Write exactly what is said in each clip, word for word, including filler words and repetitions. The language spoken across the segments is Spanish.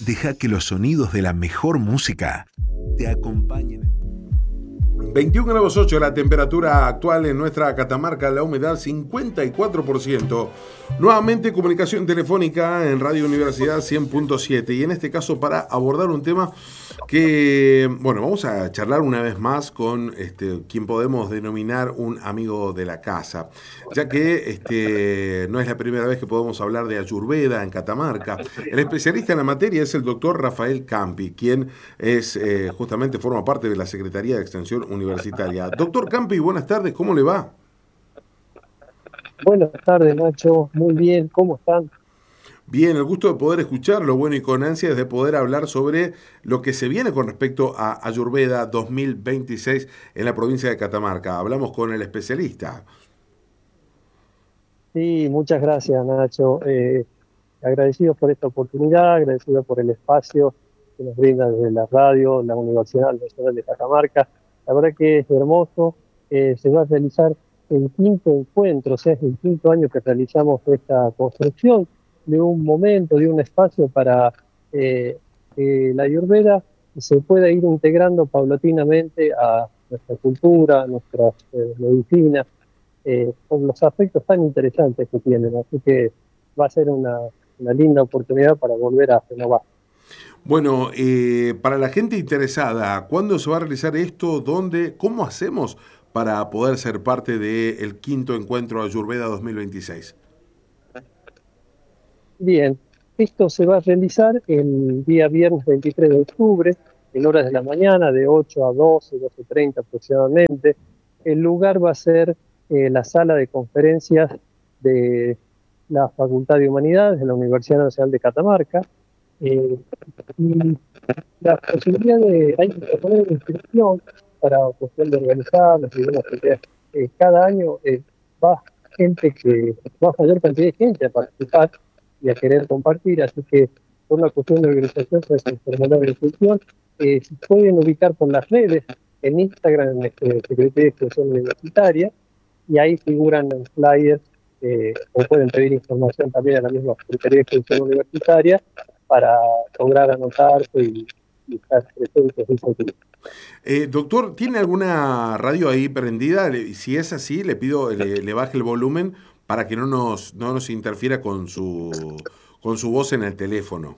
Deja que los sonidos de la mejor música te acompañen. veintiún grados ocho la temperatura actual en nuestra Catamarca, la humedad cincuenta y cuatro por ciento. Nuevamente comunicación telefónica en Radio Universidad cien punto siete y en este caso para abordar un tema que, bueno, vamos a charlar una vez más con este, quien podemos denominar un amigo de la casa, ya que este, no es la primera vez que podemos hablar de Ayurveda en Catamarca. El especialista en la materia es el doctor Rafael Campi, quien es eh, justamente forma parte de la Secretaría de Extensión Universitaria. Doctor Campi, buenas tardes, ¿cómo le va? Buenas tardes, Nacho. Muy bien, ¿cómo están? Bien, el gusto de poder escucharlo, bueno, y con ansias de poder hablar sobre lo que se viene con respecto a Ayurveda dos mil veintiséis en la provincia de Catamarca. Hablamos con el especialista. Sí, muchas gracias, Nacho. Eh, agradecido por esta oportunidad, agradecido por el espacio que nos brinda desde la radio, la Universidad Nacional de Catamarca. La verdad que es hermoso. Eh, se va a realizar el quinto encuentro, o sea, es el quinto año que realizamos esta construcción de un momento, de un espacio para eh, que la Ayurveda se pueda ir integrando paulatinamente a nuestra cultura, a nuestras eh, medicinas, eh, con los aspectos tan interesantes que tienen. Así que va a ser una, una linda oportunidad para volver a renovar. Bueno, eh, para la gente interesada, ¿cuándo se va a realizar esto? ¿Dónde? ¿Cómo hacemos para poder ser parte del quinto encuentro Ayurveda dos mil veintiséis? Bien, esto se va a realizar el día viernes veintitrés de octubre, en horas de la mañana, de ocho a doce, doce treinta aproximadamente. El lugar va a ser eh, la sala de conferencias de la Facultad de Humanidades de la Universidad Nacional de Catamarca. Eh, y la posibilidad de, hay que poner una inscripción para cuestión de organizarnos, digamos que eh, cada año eh, va gente que, va mayor cantidad de gente a participar y a querer compartir, así que por una cuestión de organización se hace formular la inscripción. Eh, se pueden ubicar por las redes, en Instagram, en este Secretaría de Extensión Universitaria, y ahí figuran los flyers, eh, o pueden pedir información también a la misma Secretaría de Extensión Universitaria para lograr anotarse y, y estar presentes en ese grupo. Eh, doctor, ¿tiene alguna radio ahí prendida? Le- Si es así, le pido le, le baje el volumen para que no nos, no nos interfiera con su, con su voz en el teléfono.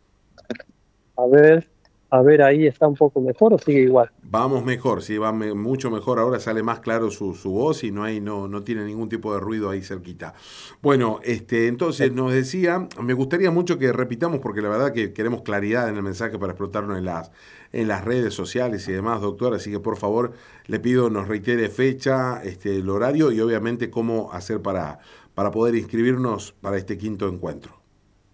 A ver, a ver, ahí está un poco mejor o sigue igual. Vamos mejor, sí, va me- mucho mejor. Ahora sale más claro su, su voz y no hay, no, no tiene ningún tipo de ruido ahí cerquita. Bueno, este, entonces nos decía, me gustaría mucho que repitamos, porque la verdad que queremos claridad en el mensaje para explotarnos en las, en las redes sociales y demás, doctor. Así que por favor le pido nos reitere fecha, este, el horario y obviamente cómo hacer para, para poder inscribirnos para este quinto encuentro.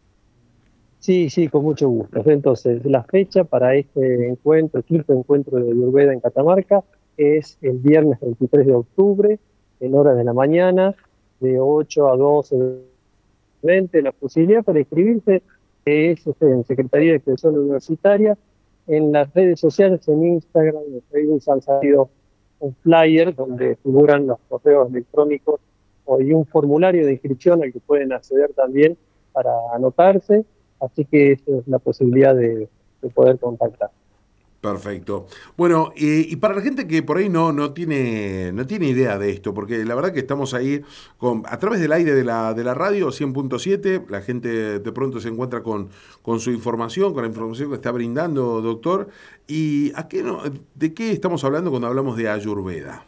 Sí, sí, con mucho gusto. Entonces, la fecha para este encuentro, el quinto encuentro de Ayurveda en Catamarca, es el viernes veintitrés de octubre, en horas de la mañana, de ocho a doce veinte. La posibilidad para inscribirse es este, en Secretaría de Extensión Universitaria. En las redes sociales, en Instagram, en Facebook, han salido un flyer donde figuran los correos electrónicos y un formulario de inscripción al que pueden acceder también para anotarse. Así que esa es la posibilidad de, de poder contactar. Perfecto. Bueno, y, y para la gente que por ahí no, no tiene, no tiene idea de esto, porque la verdad que estamos ahí con, a través del aire de la, de la radio cien punto siete, la gente de pronto se encuentra con, con su información, con la información que está brindando, doctor. ¿Y a qué no, de qué estamos hablando cuando hablamos de Ayurveda?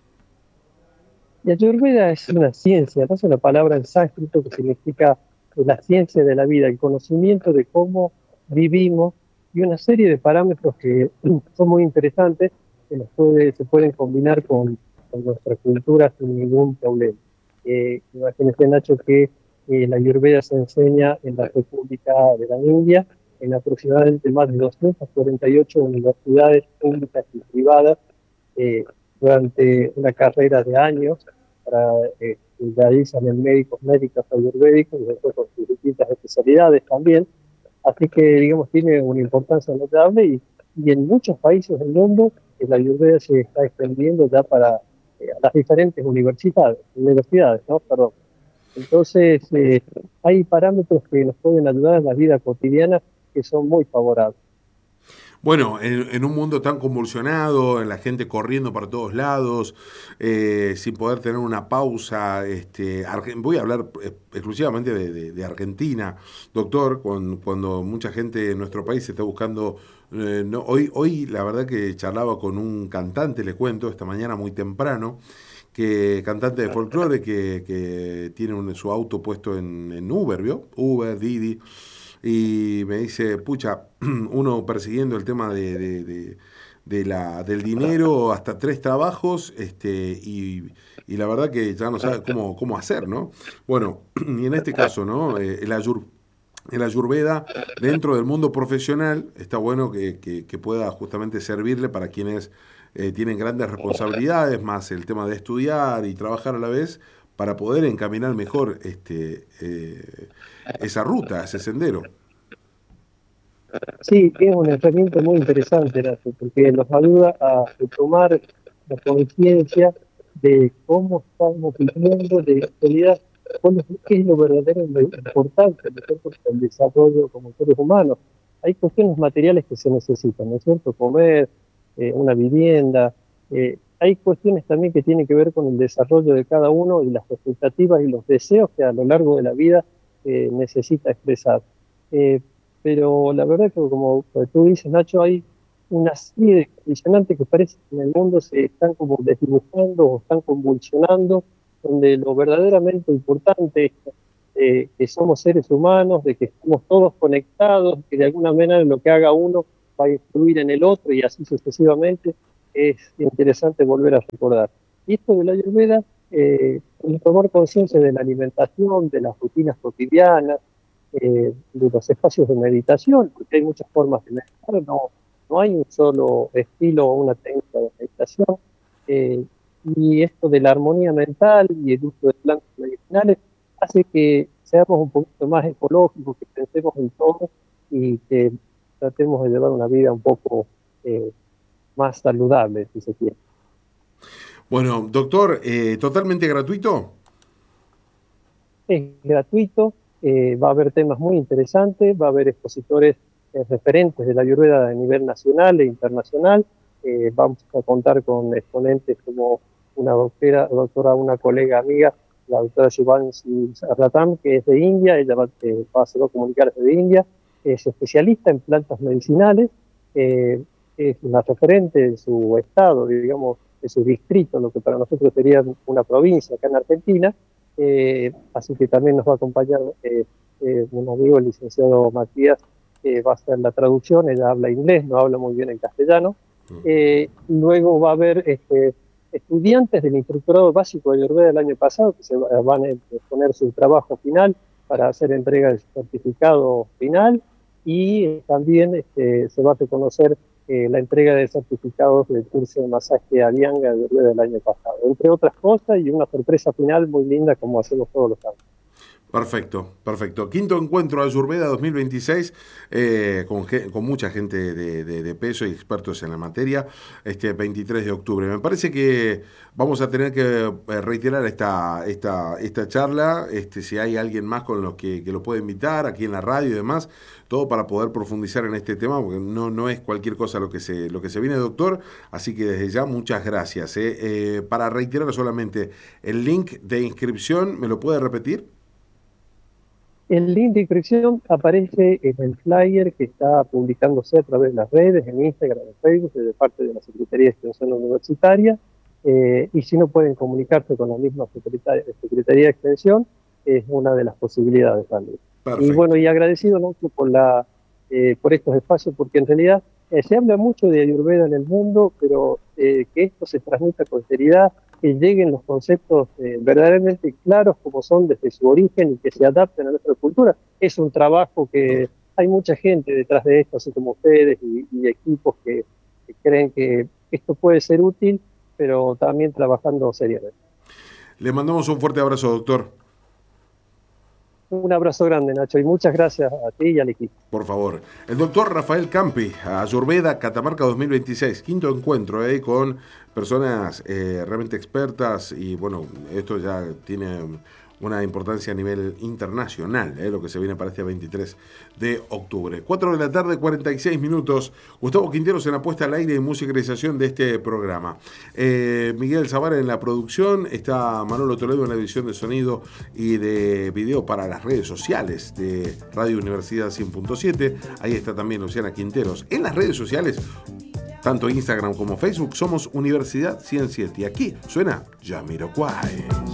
Y Ayurveda es una ciencia, no es una palabra en sánscrito que significa la ciencia de la vida, el conocimiento de cómo vivimos y una serie de parámetros que son muy interesantes, que nos puede, se pueden combinar con, con nuestra cultura sin ningún problema. Eh, imagínense, Nacho, que eh, la Ayurveda se enseña en la República de la India, en aproximadamente más de doscientas cuarenta y ocho universidades públicas y privadas, eh, durante una carrera de años, para eh, realizan en médicos, médicos ayurvédicos y después con sus distintas especialidades también. Así que, digamos, tiene una importancia notable y, y en muchos países del mundo la ayurveda se está extendiendo ya para eh, las diferentes universidades, universidades, ¿no? Perdón. Entonces, eh, hay parámetros que nos pueden ayudar en la vida cotidiana que son muy favorables. Bueno, en, en un mundo tan convulsionado, en la gente corriendo para todos lados, eh, sin poder tener una pausa, este, Arge- voy a hablar eh, exclusivamente de, de- de Argentina, doctor, cuando, cuando mucha gente en nuestro país está buscando, eh, no, hoy, hoy la verdad que charlaba con un cantante, le cuento, esta mañana muy temprano, que cantante de folclore que, que tiene un- su auto puesto en, en Uber, ¿vio? Uber, Didi, y me dice, pucha, uno persiguiendo el tema de, de- de- de la, del dinero, hasta tres trabajos, este, y, y la verdad que ya no sabe cómo, cómo hacer, ¿no? Bueno, y en este caso, ¿no? Eh, el ayur, el Ayurveda dentro del mundo profesional está bueno que, que- que pueda justamente servirle para quienes eh, tienen grandes responsabilidades, más el tema de estudiar y trabajar a la vez, para poder encaminar mejor este, eh, esa ruta, ese sendero. Sí, es una herramienta muy interesante, Nacho, porque nos ayuda a tomar la conciencia de cómo estamos viviendo, de en realidad cuál es, qué es lo verdadero, lo importante, ¿no es cierto?, para el desarrollo como seres humanos. Hay cuestiones materiales que se necesitan, ¿no es cierto? Comer, eh, una vivienda. eh, hay cuestiones también que tienen que ver con el desarrollo de cada uno y las expectativas y los deseos que a lo largo de la vida eh, necesita expresar. Eh, pero la verdad que como tú dices, Nacho, hay una serie de condicionantes que parece que en el mundo se están como desdibujando o están convulsionando, donde lo verdaderamente importante es eh, que somos seres humanos, de que estamos todos conectados, que de alguna manera lo que haga uno va a influir en el otro y así sucesivamente, es interesante volver a recordar. Y esto de la Ayurveda, eh, tomar conciencia de la alimentación, de las rutinas cotidianas, eh, de los espacios de meditación, porque hay muchas formas de meditar, no, no hay un solo estilo o una técnica de meditación, eh, y esto de la armonía mental y el uso de plantas medicinales hace que seamos un poquito más ecológicos, que pensemos en todo y que tratemos de llevar una vida un poco eh, más saludable, si se quiere. Bueno, doctor, eh, totalmente gratuito. Es gratuito, eh, va a haber temas muy interesantes, va a haber expositores eh, referentes de la Ayurveda a nivel nacional e internacional. Eh, vamos a contar con exponentes como una doctora, doctora una colega amiga, la doctora Shivansi Ratam, que es de India. Ella va, eh, va, se va a comunicar desde India, es especialista en plantas medicinales, eh, es una referente de su estado, digamos, de su distrito, lo que para nosotros sería una provincia acá en Argentina. Eh, así que también nos va a acompañar eh, eh, un amigo, el licenciado Matías, que va a hacer la traducción. Ella habla inglés, no habla muy bien el castellano. Eh, luego va a haber este, estudiantes del instructorado básico de Ayurveda del año pasado que se van a exponer su trabajo final para hacer entrega del certificado final, y eh, también este, se va a reconocer eh, la entrega de certificados del curso de masaje Abhyanga de Ayurveda del año pasado, entre otras cosas, y una sorpresa final muy linda como hacemos todos los años. Perfecto, perfecto. Quinto encuentro Ayurveda dos mil veintiséis, eh, con, ge- con mucha gente de, de- de peso y expertos en la materia, este veintitrés de octubre. Me parece que vamos a tener que eh, reiterar esta, esta, esta charla, este, si hay alguien más con los que, que lo puede invitar, aquí en la radio y demás, todo para poder profundizar en este tema, porque no, no es cualquier cosa lo que se, lo que se viene, doctor. Así que desde ya, muchas gracias. eh. Eh, para reiterar solamente, el link de inscripción, ¿me lo puede repetir? El link de inscripción aparece en el flyer que está publicándose a través de las redes, en Instagram, en Facebook, de parte de la Secretaría de Extensión Universitaria, eh, y si no pueden comunicarse con la misma Secretaría, Secretaría de Extensión, es una de las posibilidades también. Y Perfecto. bueno, y agradecido mucho por, la, eh, por estos espacios, porque en realidad eh, se habla mucho de Ayurveda en el mundo, pero eh, que esto se transmita con seriedad, que lleguen los conceptos eh, verdaderamente claros como son desde su origen y que se adapten a nuestra cultura. Es un trabajo que hay mucha gente detrás de esto, así como ustedes y, y equipos que, que creen que esto puede ser útil, pero también trabajando seriamente. Le mandamos un fuerte abrazo, doctor. Un abrazo grande, Nacho, y muchas gracias a ti y al equipo. Por favor. El doctor Rafael Campi, Ayurveda Catamarca dos mil veintiséis, quinto encuentro eh, con personas eh, realmente expertas, y bueno, esto ya tiene una importancia a nivel internacional, eh, lo que se viene para este veintitrés de octubre. cuatro de la tarde, cuarenta y seis minutos. Gustavo Quinteros en la puesta al aire y musicalización de este programa. Eh, Miguel Zavala en la producción, está Manolo Toledo en la edición de sonido y de video para las redes sociales de Radio Universidad cien punto siete. Ahí está también Luciana Quinteros. En las redes sociales, tanto Instagram como Facebook, somos Universidad cien siete. Y aquí suena Jamiroquai.